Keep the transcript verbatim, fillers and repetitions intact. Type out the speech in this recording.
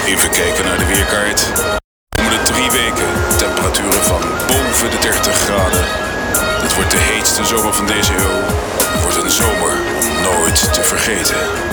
Even kijken naar de weerkaart. De komende drie weken temperaturen van boven de dertig graden. Dit wordt de heetste zomer van deze eeuw. Het wordt een zomer om nooit te vergeten.